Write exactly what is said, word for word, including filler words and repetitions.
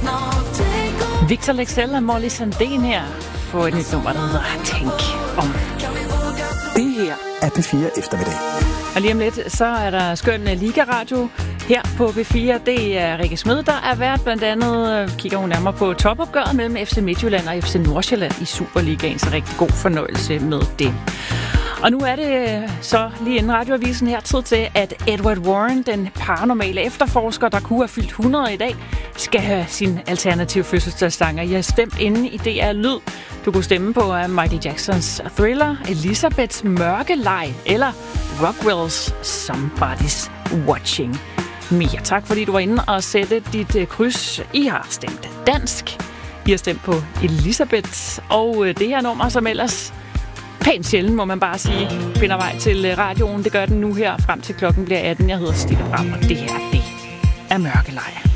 Victor Lexell og Molly Sandén her på et nyt nummer, der hedder Tænk om. Det her er P fire eftermiddag. Og lige om lidt, så er der skøn Liga-radio her på P fire. Det er Rikke Smed, der er vært. Blandt andet kigger hun nærmere på topopgøret mellem F C Midtjylland og F C Nordsjælland i Superligaen. Så rigtig god fornøjelse med det. Og nu er det så lige inden radioavisen her tid til, at Edward Warren, den paranormale efterforsker, der kunne have fyldt hundrede i dag, skal have sin alternative fødselsdagssanger. Jeg har stemt inde i D R Lyd. Du kunne stemme på Michael Jacksons Thriller, Elizabeths Mørkeleg eller Rockwells Somebody's Watching Me. Tak fordi du var inde og sætte dit kryds. I har stemt dansk. I har stemt på Elizabeth. Og det her nummer, som ellers pænt sjældent, må man bare sige, finder vej til radioen. Det gør den nu her frem til klokken bliver atten. Jeg hedder Stine Bram, og det her, det er Mørkeleg.